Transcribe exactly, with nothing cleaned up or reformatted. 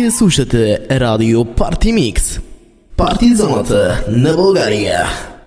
Вие слушате радио Парти Микс. Парти зоната на България.